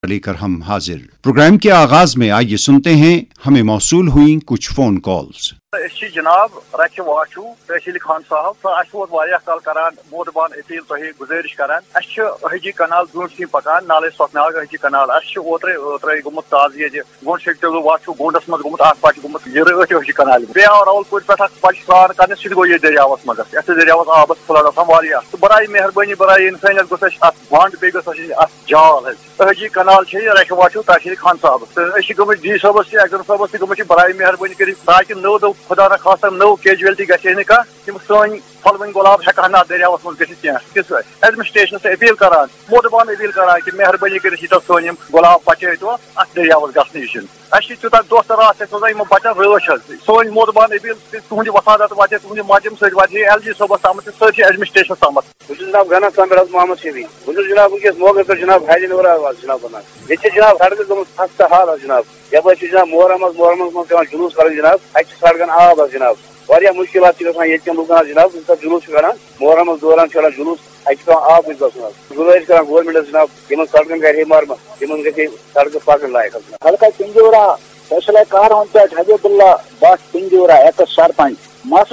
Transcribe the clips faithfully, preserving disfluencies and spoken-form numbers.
लेकर हम हाजिर। प्रोग्राम के आगाज में आइए सुनते हैं हमें मौसूल हुई कुछ फोन कॉल्स। जनाब रच वाचू तहसील खान साहब तो अह कल करान मोदबान अपील तुह गुजारिश करान हजी कनाल ब्रोह पकान नाले सोकनाग हजी कनाल ओत्रे ओत्रे गुमुत ताज ये गोंड सेक्टर वाचू गोंडस मज गुमुत अख पाच गुमुत ये रत हजी कनाल बे आव रावलपुर पे पाच स्नान करने सह गो ये दरियावस मगर यथ दरियावस आबस फुल गसान तो बराए मेहरबानी बराए इंसानियत गस अत बंड बे गस अत जाल हजी कनाल रच वाचू तहसील खान साहब तो गम डी सबस अगर सबस गम बराए मेहरबानी कर ताकि नौ दो खुदा न खासा नो कैजुअलिटी गि कह तम सन फलवन गुलाब हेकान दरियावस मज गस एडमिनिस्ट्रेशन से अपील करान मोदबान अपील करान कि मेहरबानी कर सन गुलाब बचो अत दरियावस गस नश तूत दोस्त रात इन बचन रच सन मोदबान अपील तुंद वसादत वात तुंद माध्यम सत वात एल जी सबस तम सर एडमिनिस्ट्रेशन तम बस जनाब गना सामिर मोहम्मद शफी बस जनाब वस मौके पर जनाब हाजिन आवाज जनाब बनान ये जनाब सड़क गम खस्ता हाल जनाब यप जनाब मोहरम मोहरम मज जुलूस कर जनाब अत सड़कन आब जनाब वारिया मुश्किलात गन लूकन जनाब जुलूस कर मोहरम दौरान जुलूस अत आब गसन गुजारिश कर गवर्नमेंट जनाब इन सड़कन कर मारम इन ग सड़क पकड़ लायक हल्का पिंजोरा फैसला कार पे हबीबुल्ला बट पिंजोरा एक सरपंच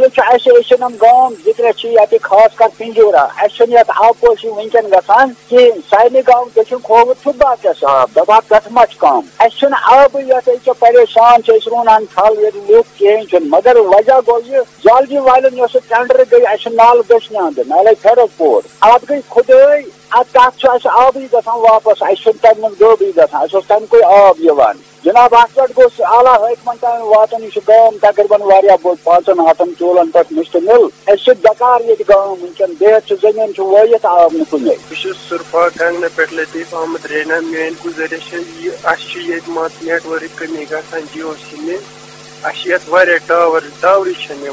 मसल गांव जिक्र ये खास कर पिंजोरा अत आपोश वनकन गसान कहें सारे गांव दक्षिण खोवत फुटबात साहब दपा कत मच कम अब ये परेशान रोनान थल लुक कहें मगर वजह गो यह जलदी वाले टेंडर गई नाल गश नाले फरक पोर अब गई खुदाई तथ आबी गसान वापस तम दोबी गसान तमक आब यवान जनाब अत पे गोस आला हकमन तम वातन यह गांव तकरीबन वारिया बोल पांचन हतन चोलन पे मुश्तमिल अस दकार ये गांव वनकन बेहद जमीन वयत आब न कुन सुरफा कंगन पे लतीफ अहमद रेना मेन गुजारिश ये नेटवर्क कमी गसान जियो सिम अ टावर टावर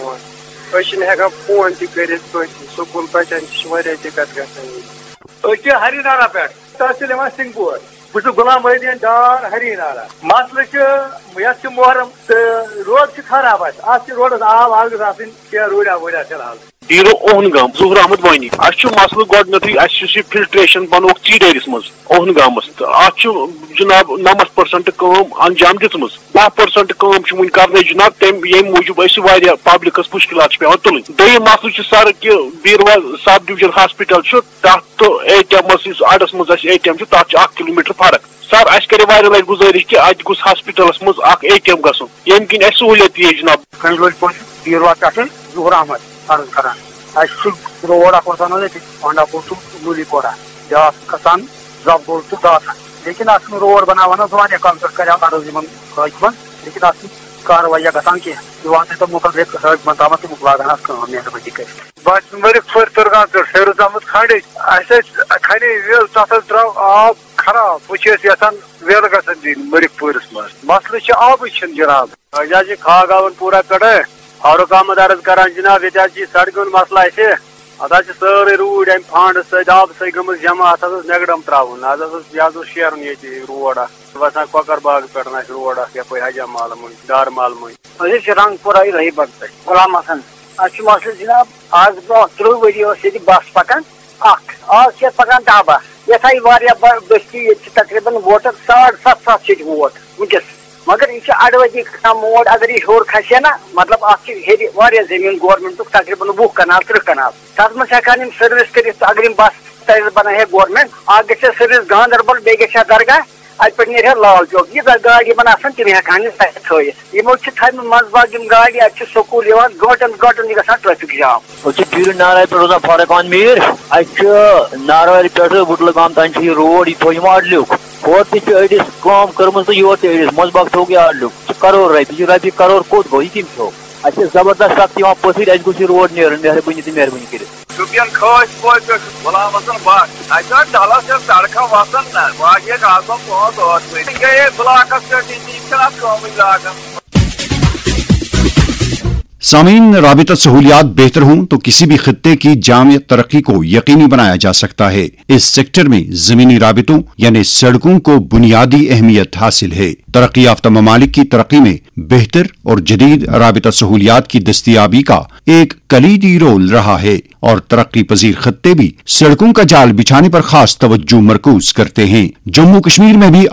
हेकान फोन तक स्कूल बचन दिक्कत गसान हरिनारा पे तहसील सिंहपुर बस गुलाम मोहद्दीन डार हरिनारा मसल मोहरम तो रोड खराब अत रोडस आब आग रोड़ा वोड़ा फिलहाल डीरो ओहन गाम जुहर अहमद वानी मसल गोडनथी फिल्ट्रेशन बनोक चीडरिस मज ओहन गामस अत जनाब नमत परसेंट कम अंजाम दितम दह परसेंट कम वन कर जनाब तम ये मूजूब पब्लिकस मुश्किलात पे तुल दम मसल सर कि बीरवा सब डिवीजन हॉस्पिटल तथ ए टी एम अडस मज ए टी एम तथ किलोमीटर फर्क सर अस कर वारिया लट गुजारिश कि अत गुस हॉस्पिटल्स मज ए टी एम गसन यम किन सहूलियत ये जनाब बीरवा पे जुहर अहमद अर्ज करान रोड होंडापुर टू लूलीपोरा ब्या खसान जबगोल टू दाता लेकिन अत रोड बनावान वारिया कंसल्ट कर अर्ज हकमन लेकिन अत कार्रवाई गसान कह वात तो मुतलक हकमन तम तमुक लागान मेहरबानी कर बस मरिक फर तुरगान तो फेरुज अहमद खंड खंड वेल तथ द्राव आब खराब वह यहान वेल गसन दिन मरिक फरस मज मसल आब जनाब यह खागावन पूरा पे फारूक अहमद अर्ज करान जनाब ये सड़क मसला अत सारे रूड अम फांड सब सही गम जमा अत नेगडम त्रावन अज शेरन ये रोड बसान ककर बाग पे रोड यप हजा माल मुन डार माल मुन रंगपुरा रही बट गुलाम हसन मसल जनाब आज ब्रो त्रुह वरी बस पकान आज पकान दह बस ये बस्ती तकरीबन वोटर साढ़ सत सात सीट वोट वनकस मगर यह अड़वती मोड़ अगर यह हर खसे ना मतलब अत जमीन गवर्नमेंट तकरीबन वह कनाल त्रिह कनाल तथ मज हेकान सर्विस कर अगर बस बना गवर्नमेंट अ ग सर्विस गांधरबल बे ग दरगाह अत पे नीर लाल चौक यीज गाड़ी आसान तम हेकान थो थम मंजबाग गाड़ी अत school Gantan Gantan गसान traffic jam पीर नाराय पे रोजान फारूक अहमद मीर अ नाराय पे बुटल गाम तान रोड यह थो अडल्युक और अड़िस कम कर्म तो योर अड़िस मजबाग थो अडल्युक करोड़ रपी रपी करोड़ कोत गो यह कम थो अस जबरदस्त सख्त पसर अस गोस रोड नेरन मेहरबानी तो मेहरबानी कर शुपियन खस पे गुलाम हसन बट अत डलस सड़क वसन वागे आसम पांच ٲٹھ गए ब्लाकस पे लागन सामीन राबिता सहूलियात बेहतर हों तो किसी भी खित्ते की जामिया तरक्की को यकीनी बनाया जा सकता है। इस सेक्टर में जमीनी राबितों यानी सड़कों को बुनियादी अहमियत हासिल है। तरक्की याफ्ता ममालिक की तरक्की में बेहतर और जदीद राबिता सहूलियात की दस्तयाबी का एक कलीदी रोल रहा है और तरक्की पजीर खत्ते भी सड़कों का जाल बिछाने पर खास तवज्जो मरकूज करते हैं। जम्मू कश्मीर में भी